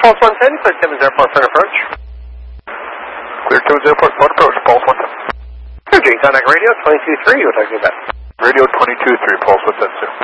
Pulse 110, clear Timmins Airport front approach. Clear Timmins Airport front approach, Pulse 110. Clear Jane Contact Radio 22-3, you're talking about. Radio 22-3, Pulse 110.